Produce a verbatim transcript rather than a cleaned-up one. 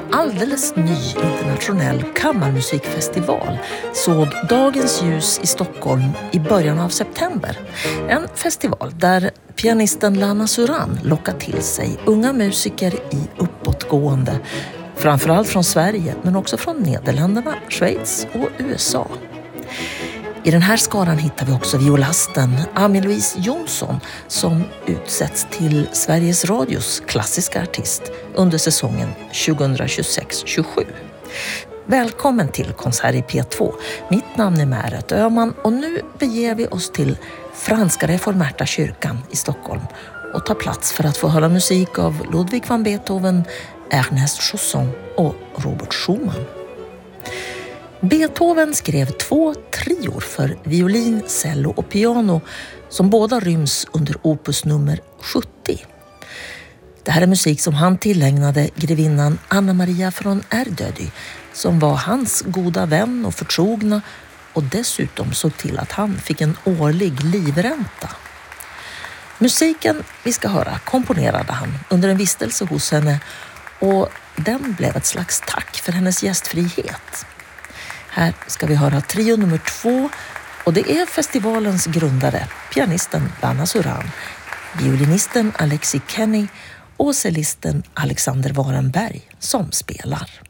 alldeles ny internationell kammarmusikfestival såg dagens ljus i Stockholm i början av september. En festival där pianisten Lana Suran lockar till sig unga musiker i uppåtgående, framförallt från Sverige men också från Nederländerna, Schweiz och U S A. I den här skaran hittar vi också violasten Ami-Louise Jonsson som utsätts till Sveriges Radios klassiska artist under säsongen tjugohundratjugosex tjugosju. Välkommen till konsert i P två. Mitt namn är Märet Öhman och nu beger vi oss till Franska reformerta kyrkan i Stockholm och tar plats för att få höra musik av Ludwig van Beethoven, Ernest Chausson och Robert Schumann. Beethoven skrev två trior för violin, cello och piano som båda ryms under opus nummer sjuttio. Det här är musik som han tillägnade grevinnan Anna Maria från Erdödy som var hans goda vän och förtrogna och dessutom såg till att han fick en årlig livränta. Musiken vi ska höra komponerade han under en vistelse hos henne och den blev ett slags tack för hennes gästfrihet. Här ska vi höra trio nummer två och det är festivalens grundare, pianisten Lana Suran, violinisten Alexi Kenny och cellisten Alexander Warenberg som spelar.